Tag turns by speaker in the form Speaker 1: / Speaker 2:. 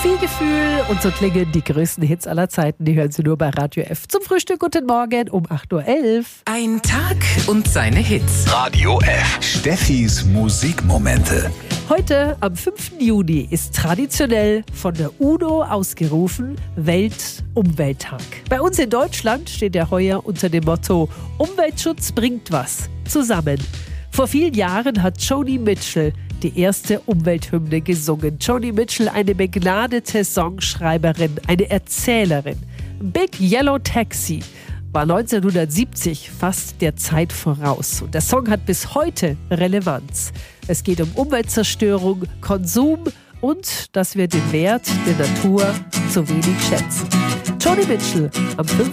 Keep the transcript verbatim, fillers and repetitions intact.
Speaker 1: Viel Gefühl und so klingen die größten Hits aller Zeiten. Die hören Sie nur bei Radio F zum Frühstück. Guten Morgen um acht Uhr elf.
Speaker 2: Ein Tag und seine Hits.
Speaker 3: Radio F. Steffis Musikmomente.
Speaker 1: Heute, am fünften Juni, ist traditionell von der UNO ausgerufen Weltumwelttag. Bei uns in Deutschland steht er heuer unter dem Motto Umweltschutz bringt was zusammen. Vor vielen Jahren hat Joni Mitchell die erste Umwelthymne gesungen. Joni Mitchell, eine begnadete Songschreiberin, eine Erzählerin. Big Yellow Taxi war neunzehnhundertsiebzig fast der Zeit voraus. Und der Song hat bis heute Relevanz. Es geht um Umweltzerstörung, Konsum und dass wir den Wert der Natur zu wenig schätzen. Joni Mitchell am fünften